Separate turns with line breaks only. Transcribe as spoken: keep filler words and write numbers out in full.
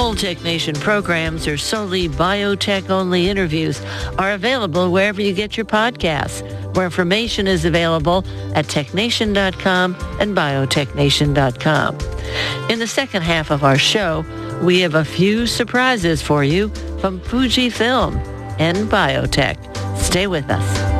All TechNation programs are solely biotech-only interviews are available wherever you get your podcasts. More information is available at tech nation dot com and biotech nation dot com. In the second half of our show, we have a few surprises for you from Fujifilm and biotech. Stay with us.